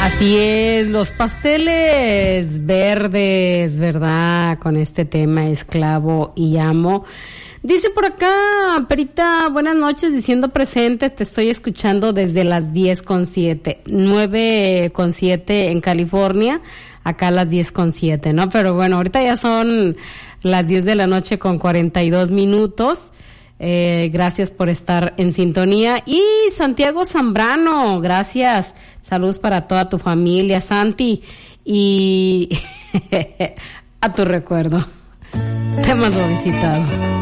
Así es, los pasteles verdes, ¿verdad? Con este tema, esclavo y amo. Dice por acá, Perita, buenas noches, diciendo presente, te estoy escuchando desde las 10:07, 9:07 en California, acá a las 10:07, ¿no? Pero bueno, ahorita ya son las 10 de la noche con 42 minutos. Gracias por estar en sintonía. Y Santiago Zambrano, gracias. Saludos para toda tu familia, Santi. Y a tu recuerdo. Te hemos visitado.